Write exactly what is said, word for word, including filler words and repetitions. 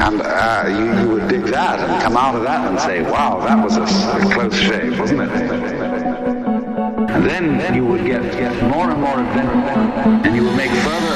And uh, you, you would dig that and come out of that and say, wow, that was a, a close shave, wasn't it? And then you would get, get more and more adventurous, and you would make further